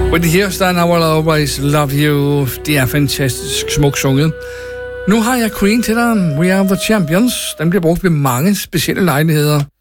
Whitney Houston, I Will Always Love You. Det er fantastisk smukt sunget. Nu har jeg Queen til dig. We Are The Champions. Den bliver brugt ved mange specielle lejligheder.